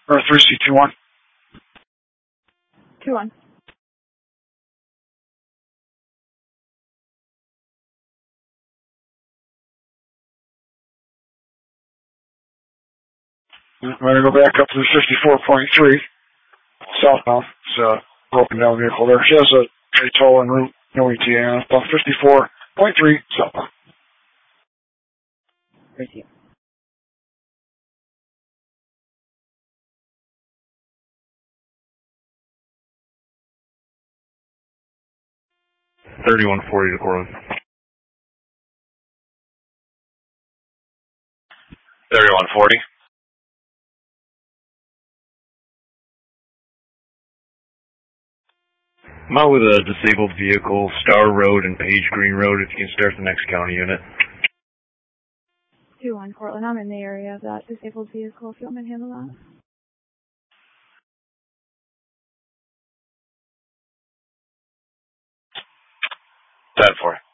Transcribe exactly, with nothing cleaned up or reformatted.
Or three C two one. Two one. I'm going to go back up to the fifty-four point three southbound. It's a broken down vehicle there. She has a, a tow en route, no E T A on it. About fifty-four point three southbound. Thank you. thirty-one forty to Cortland. thirty-one forty. I'm out with a disabled vehicle, Star Road and Page Green Road, if you can start the next county unit. two one, Cortland. I'm in the area of that disabled vehicle. If you want me to handle that. ten four.